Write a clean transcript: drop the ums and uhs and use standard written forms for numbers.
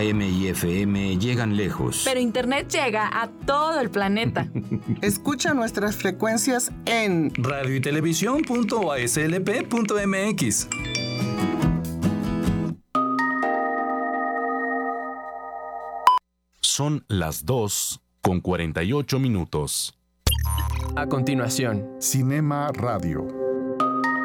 AM y FM llegan lejos. Pero Internet llega a todo el planeta. Escucha nuestras frecuencias en radioytelevisión.aslp.mx. Son las 2:48. A continuación, Cinema Radio.